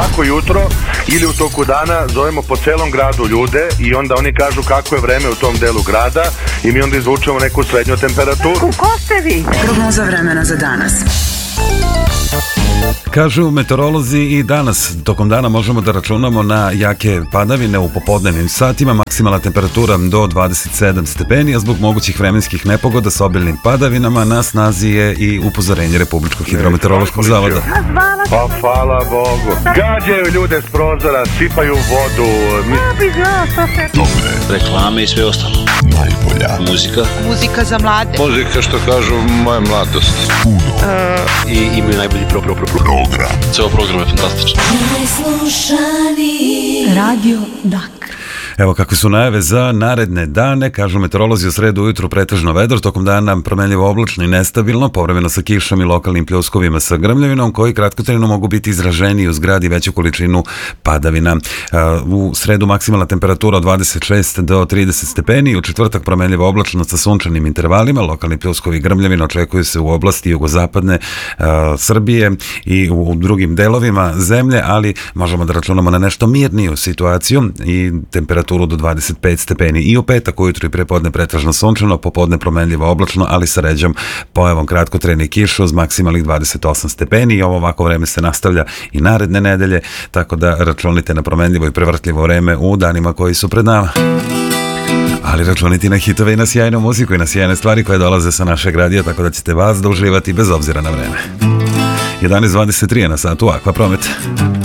svako jutro ili u toku dana zovemo po celom gradu ljude i onda oni kažu kako je vreme u tom delu grada i mi onda izvučemo neku srednju temperaturu. Ko ste vi? Prognoza vremena za danas. Kažu meteorolozi i danas tokom dana možemo da računamo na jake padavine u popodnevnim satima, maksimalna temperatura do 27 stepeni, a zbog mogućih vremenskih nepogoda sa obilnim padavinama na snazi je i upozorenje Republičkog hidrometeorološkog zavoda. Pa hvala Bogu. Gađaju ljude s prozora, sipaju vodu. Dobre reklame i sve ostalo. Najbolja muzika. Muzika za mlade. Muzika što kažu moja mladost. Puno. I imaju najbolji program. Ceo program je fantastičan. Radio Dak. Evo kakve su najave za naredne dane. Kažu meteorolozi u sredu ujutru pretežno vedro, tokom dana promenljivo oblačno i nestabilno, povremeno sa kišom i lokalnim pljuskovima sa grmljavinom, koji kratkotrajno mogu biti izraženiji uz grad i veću količinu padavina. U sredu maksimalna temperatura od 26 do 30 stepeni, u četvrtak promenljivo oblačno sa sunčanim intervalima, lokalni pljuskovi i grmljavina očekuju se u oblasti jugozapadne Srbije i u drugim delovima zemlje, ali možemo da računamo na nešto mirniju situaciju i temperaturu do 25 stepeni. I u petak ujutru i prepodne pretežno sunčano, popodne promenljivo oblačno, ali sa ređom pojavom kratkotrajne kiše uz maksimalnih 28 stepeni i ovo ovako vreme se nastavlja i naredne nedelje, tako da računite na promenljivo i prevrtljivo vreme u danima koji su pred nama. Ali računite na hitove i na sjajnu muziku i na sjajne stvari koje dolaze sa našeg radija, tako da ćete vas da uživati bez obzira na vreme. 11:23 na satu Aqua Promet.